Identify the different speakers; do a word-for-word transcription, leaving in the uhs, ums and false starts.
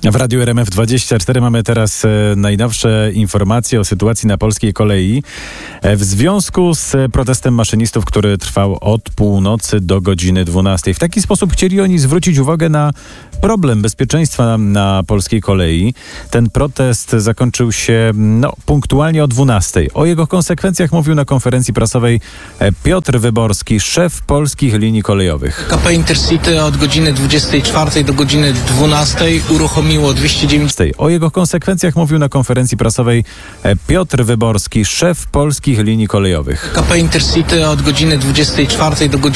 Speaker 1: W Radiu R M F dwadzieścia cztery mamy teraz e, najnowsze informacje o sytuacji na polskiej kolei e, w związku z protestem maszynistów, który trwał od północy do godziny dwunastej. W taki sposób chcieli oni zwrócić uwagę na problem bezpieczeństwa na, na polskiej kolei. Ten protest zakończył się no, punktualnie o dwunastej. O jego konsekwencjach mówił na konferencji prasowej e, Piotr Wyborski, szef polskich linii kolejowych.
Speaker 2: K P Intercity od godziny dwudziestej czwartej do godziny dwunastej uruchomiło dwieście dziewięćdziesiąt.
Speaker 1: O jego konsekwencjach mówił na konferencji prasowej Piotr Wyborski, szef polskich linii kolejowych.
Speaker 2: K P Intercity od godziny dwudziestej czwartej do godziny